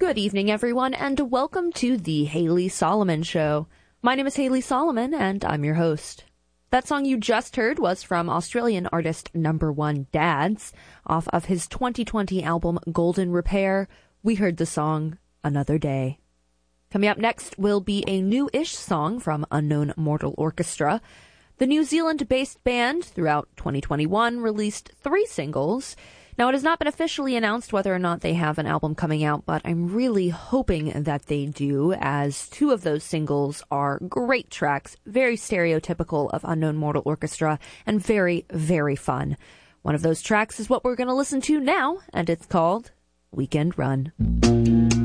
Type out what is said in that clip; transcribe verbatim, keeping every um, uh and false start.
Good evening, everyone, and welcome to the Haley Solomon Show. My name is Haley Solomon, and I'm your host. That song you just heard was from Australian artist Number One Dads. Off of his twenty twenty album Golden Repair, we heard the song Another Day. Coming up next will be a new-ish song from Unknown Mortal Orchestra. The New Zealand-based band, throughout twenty twenty-one, released three singles. Now, it has not been officially announced whether or not they have an album coming out, but I'm really hoping that they do, as two of those singles are great tracks, very stereotypical of Unknown Mortal Orchestra, and very, very fun. One of those tracks is what we're going to listen to now, and it's called Weekend Run.